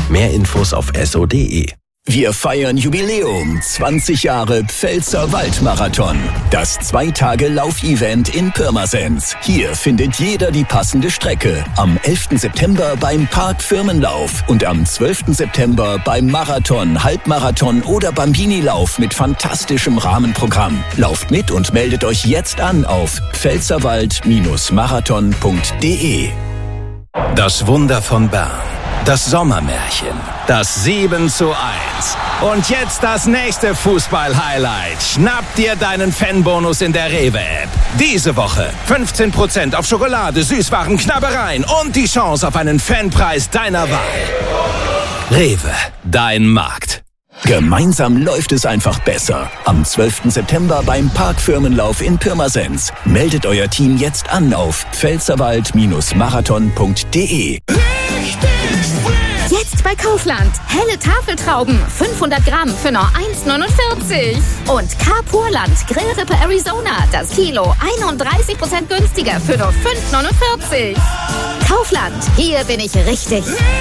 Mehr Infos auf so.de. Wir feiern Jubiläum, 20 Jahre Pfälzer Waldmarathon. Das 2-Tage-Laufevent in Pirmasens. Hier findet jeder die passende Strecke. Am 11. September beim Park Firmenlauf und am 12. September beim Marathon, Halbmarathon oder Bambini-Lauf mit fantastischem Rahmenprogramm. Lauft mit und meldet euch jetzt an auf pfälzerwald-marathon.de. Das Wunder von Bern. Das Sommermärchen. Das 7:1. Und jetzt das nächste Fußball-Highlight. Schnapp dir deinen Fanbonus in der Rewe-App. Diese Woche 15% auf Schokolade, Süßwaren, Knabbereien und die Chance auf einen Fanpreis deiner Wahl. Rewe, dein Markt. Gemeinsam läuft es einfach besser. Am 12. September beim Parkfirmenlauf in Pirmasens. Meldet euer Team jetzt an auf pfälzerwald-marathon.de. Jetzt bei Kaufland. Helle Tafeltrauben, 500 Gramm für nur 1,49. Und Carpurland Grillrippe Arizona, das Kilo 31% günstiger für nur 5,49. Kaufland, hier bin ich richtig.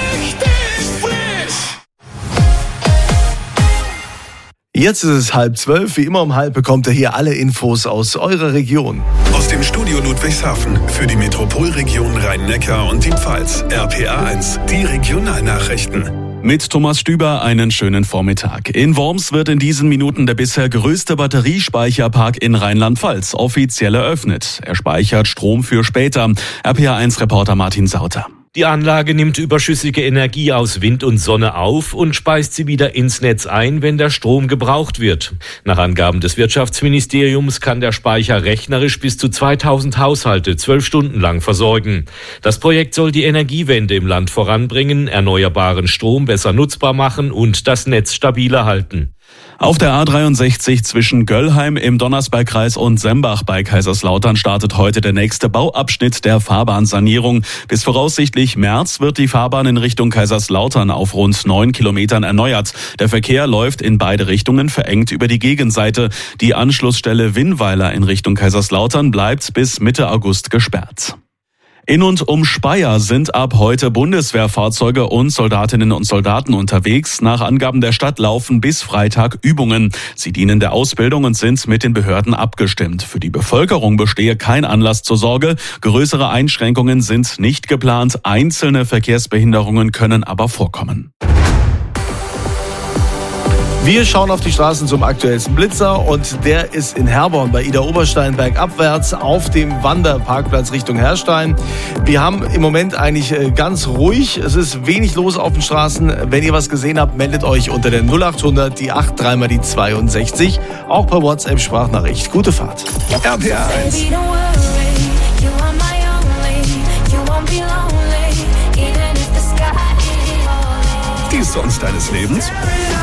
Jetzt ist es 11:30. Wie immer um 11 bekommt ihr hier alle Infos aus eurer Region. Aus dem Studio Ludwigshafen für die Metropolregion Rhein-Neckar und die Pfalz. RPA1, die Regionalnachrichten. Mit Thomas Stüber einen schönen Vormittag. In Worms wird in diesen Minuten der bisher größte Batteriespeicherpark in Rheinland-Pfalz offiziell eröffnet. Er speichert Strom für später. RPA1-Reporter Martin Sauter. Die Anlage nimmt überschüssige Energie aus Wind und Sonne auf und speist sie wieder ins Netz ein, wenn der Strom gebraucht wird. Nach Angaben des Wirtschaftsministeriums kann der Speicher rechnerisch bis zu 2000 Haushalte 12 Stunden lang versorgen. Das Projekt soll die Energiewende im Land voranbringen, erneuerbaren Strom besser nutzbar machen und das Netz stabiler halten. Auf der A63 zwischen Göllheim im Donnersbergkreis und Sembach bei Kaiserslautern startet heute der nächste Bauabschnitt der Fahrbahnsanierung. Bis voraussichtlich März wird die Fahrbahn in Richtung Kaiserslautern auf rund 9 Kilometern erneuert. Der Verkehr läuft in beide Richtungen verengt über die Gegenseite. Die Anschlussstelle Winnweiler in Richtung Kaiserslautern bleibt bis Mitte August gesperrt. In und um Speyer sind ab heute Bundeswehrfahrzeuge und Soldatinnen und Soldaten unterwegs. Nach Angaben der Stadt laufen bis Freitag Übungen. Sie dienen der Ausbildung und sind mit den Behörden abgestimmt. Für die Bevölkerung bestehe kein Anlass zur Sorge. Größere Einschränkungen sind nicht geplant. Einzelne Verkehrsbehinderungen können aber vorkommen. Wir schauen auf die Straßen zum aktuellsten Blitzer und der ist in Herborn bei Ida Oberstein bergabwärts auf dem Wanderparkplatz Richtung Herrstein. Wir haben im Moment eigentlich ganz ruhig. Es ist wenig los auf den Straßen. Wenn ihr was gesehen habt, meldet euch unter der 0800 die 83 mal die 62. Auch per WhatsApp Sprachnachricht. Gute Fahrt. RPA1. Die Sonst deines Lebens?